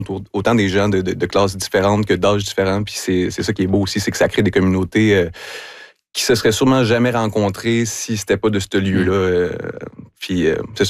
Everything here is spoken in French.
autant des gens de classes différentes que d'âges différents. Puis c'est ça qui est beau aussi, c'est que ça crée des communautés qui se seraient sûrement jamais rencontrées si c'était pas de ce lieu-là. Puis c'est